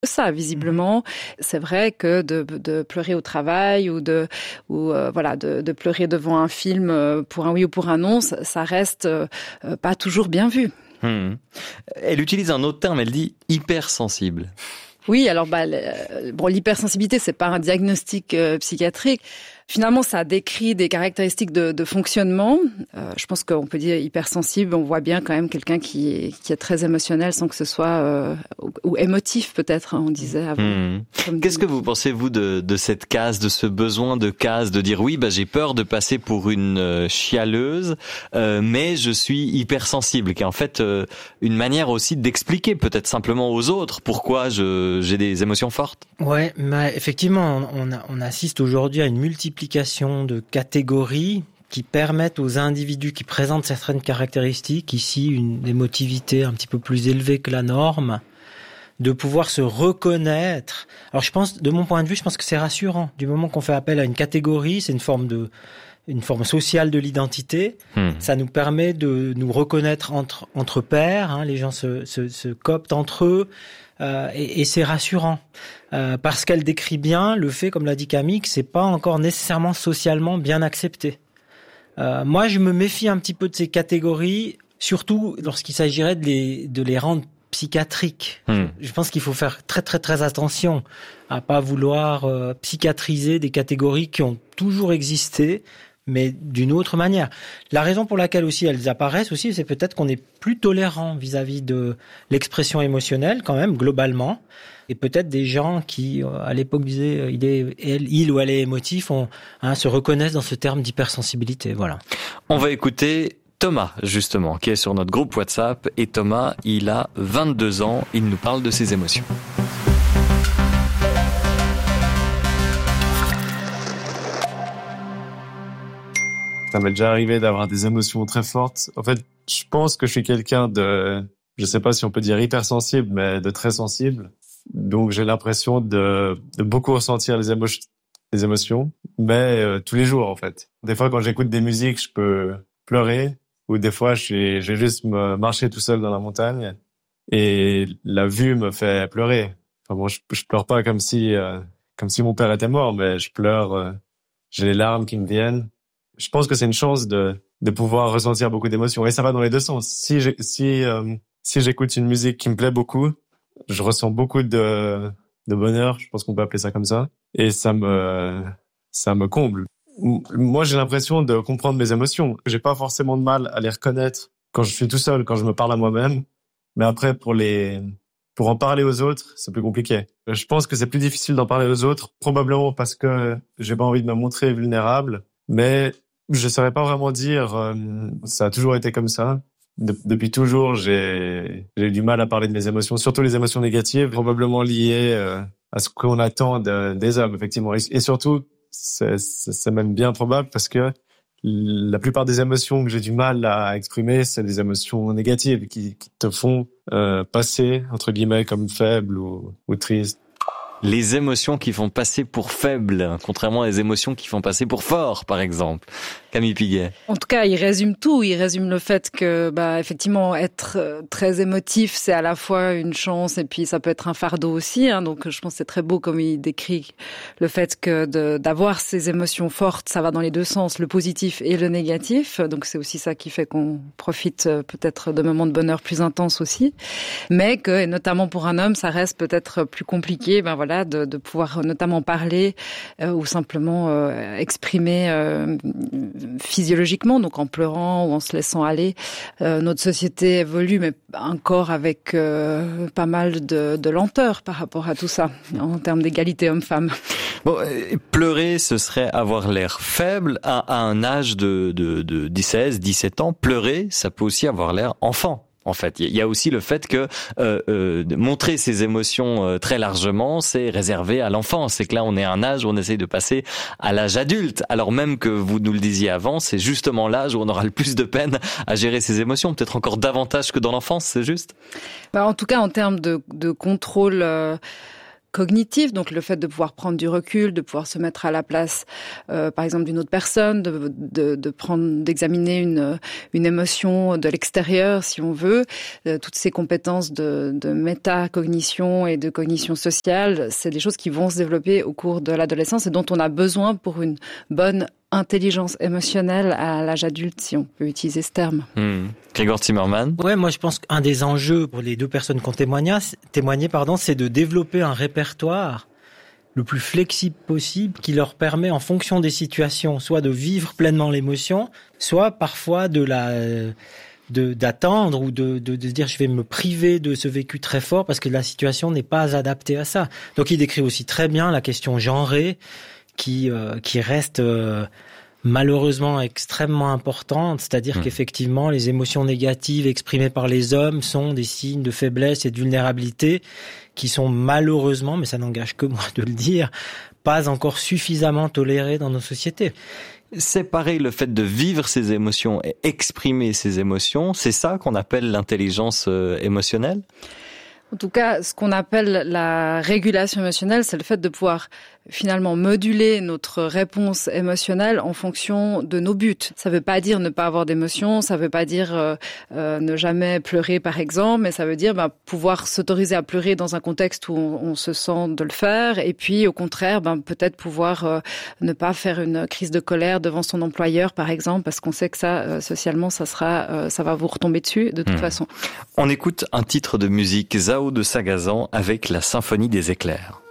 ça, visiblement. C'est vrai que de pleurer au travail ou de pleurer devant un film pour un oui ou pour un non, ça reste pas toujours bien vu. Elle utilise un autre terme, elle dit hypersensible. Oui, alors l'hypersensibilité, c'est pas un diagnostic psychiatrique. Finalement, ça décrit des caractéristiques de fonctionnement. Je pense qu'on peut dire hypersensible. On voit bien quand même quelqu'un qui est très émotionnel sans que ce soit ou émotif peut-être. On disait avant. Qu'est-ce que vous pensez vous de cette case, de ce besoin de case, de dire oui, j'ai peur de passer pour une chialeuse, mais je suis hypersensible, qui est en fait une manière aussi d'expliquer peut-être simplement aux autres pourquoi j'ai des émotions fortes. Ouais, mais effectivement, on assiste aujourd'hui à une multiplication de catégories qui permettent aux individus qui présentent certaines caractéristiques, ici une émotivité un petit peu plus élevée que la norme, de pouvoir se reconnaître. Alors de mon point de vue, je pense que c'est rassurant. Du moment qu'on fait appel à une catégorie, c'est une forme sociale de l'identité. Ça nous permet de nous reconnaître entre pairs. Les gens se cooptent entre eux. Et c'est rassurant parce qu'elle décrit bien le fait, comme l'a dit Camille, que c'est pas encore nécessairement socialement bien accepté. Moi, je me méfie un petit peu de ces catégories, surtout lorsqu'il s'agirait de les rendre psychiatriques. Je pense qu'il faut faire très très très attention à pas vouloir psychiatriser des catégories qui ont toujours existé, mais d'une autre manière. La raison pour laquelle aussi elles apparaissent aussi, c'est peut-être qu'on est plus tolérant vis-à-vis de l'expression émotionnelle quand même, globalement. Et peut-être des gens qui, à l'époque, disaient il ou elle est émotif, se reconnaissent dans ce terme d'hypersensibilité. Voilà. On va écouter Thomas, justement, qui est sur notre groupe WhatsApp. Et Thomas, il a 22 ans, il nous parle de ses émotions. Ça m'est déjà arrivé d'avoir des émotions très fortes. En fait, je pense que je suis quelqu'un je sais pas si on peut dire hypersensible, mais de très sensible. Donc j'ai l'impression de beaucoup ressentir les émotions, mais tous les jours en fait. Des fois quand j'écoute des musiques, je peux pleurer, ou des fois je vais juste me marcher tout seul dans la montagne et la vue me fait pleurer. Enfin bon, je pleure pas comme si mon père était mort, mais je pleure, j'ai les larmes qui me viennent. Je pense que c'est une chance de pouvoir ressentir beaucoup d'émotions, et ça va dans les deux sens. Si j'écoute une musique qui me plaît beaucoup, je ressens beaucoup de bonheur, je pense qu'on peut appeler ça comme ça, et ça me comble. Moi, j'ai l'impression de comprendre mes émotions. J'ai pas forcément de mal à les reconnaître quand je suis tout seul, quand je me parle à moi-même, mais après pour en parler aux autres, c'est plus compliqué. Je pense que c'est plus difficile d'en parler aux autres, probablement parce que j'ai pas envie de me montrer vulnérable, mais je saurais pas vraiment dire, ça a toujours été comme ça. Depuis toujours, j'ai du mal à parler de mes émotions, surtout les émotions négatives, probablement liées à ce qu'on attend des hommes, effectivement. Et surtout, c'est même bien probable parce que la plupart des émotions que j'ai du mal à exprimer, c'est des émotions négatives qui te font passer, entre guillemets, comme faible ou triste. Les émotions qui font passer pour faibles, contrairement aux émotions qui font passer pour forts, par exemple. Camille Piguet. En tout cas, il résume tout. Il résume le fait que, effectivement, être très émotif, c'est à la fois une chance et puis ça peut être un fardeau aussi. Donc, je pense que c'est très beau comme il décrit le fait que d'avoir ces émotions fortes, ça va dans les deux sens, le positif et le négatif. Donc, c'est aussi ça qui fait qu'on profite peut-être de moments de bonheur plus intenses aussi. Mais que, et notamment pour un homme, ça reste peut-être plus compliqué, de pouvoir notamment parler ou simplement exprimer physiologiquement, donc en pleurant ou en se laissant aller. Notre société évolue, mais encore avec pas mal de lenteur par rapport à tout ça, en termes d'égalité homme-femme. Bon, pleurer, ce serait avoir l'air faible à un âge de 16, 17 ans. Pleurer, ça peut aussi avoir l'air enfant. En fait, il y a aussi le fait que montrer ses émotions très largement, c'est réservé à l'enfance. C'est que là, on est à un âge où on essaye de passer à l'âge adulte. Alors même que vous nous le disiez avant, c'est justement l'âge où on aura le plus de peine à gérer ses émotions, peut-être encore davantage que dans l'enfance, c'est juste ? En tout cas, en termes de contrôle cognitif, donc le fait de pouvoir prendre du recul, de pouvoir se mettre à la place, par exemple, d'une autre personne, d'examiner une émotion de l'extérieur, si on veut. Toutes ces compétences de métacognition et de cognition sociale, c'est des choses qui vont se développer au cours de l'adolescence et dont on a besoin pour une bonne intelligence émotionnelle à l'âge adulte, si on peut utiliser ce terme. Gregor Zimmermann. Ouais, moi je pense qu'un des enjeux pour les deux personnes qui ont témoigné, c'est de développer un répertoire le plus flexible possible qui leur permet, en fonction des situations, soit de vivre pleinement l'émotion, soit parfois d'attendre ou de se dire je vais me priver de ce vécu très fort parce que la situation n'est pas adaptée à ça. Donc il décrit aussi très bien la question genrée qui reste malheureusement extrêmement importante, c'est-à-dire qu'effectivement les émotions négatives exprimées par les hommes sont des signes de faiblesse et de vulnérabilité qui sont malheureusement, mais ça n'engage que moi de le dire, pas encore suffisamment tolérées dans nos sociétés. Séparer le fait de vivre ses émotions et exprimer ses émotions, c'est ça qu'on appelle l'intelligence émotionnelle ? En tout cas, ce qu'on appelle la régulation émotionnelle, c'est le fait de pouvoir finalement moduler notre réponse émotionnelle en fonction de nos buts. Ça veut pas dire ne pas avoir d'émotions, ça veut pas dire ne jamais pleurer par exemple, mais ça veut dire pouvoir s'autoriser à pleurer dans un contexte où on se sent de le faire, et puis au contraire peut-être pouvoir ne pas faire une crise de colère devant son employeur par exemple, parce qu'on sait que ça socialement ça va vous retomber dessus de toute façon. On écoute un titre de musique, Zao de Sagazan avec la Symphonie des éclairs.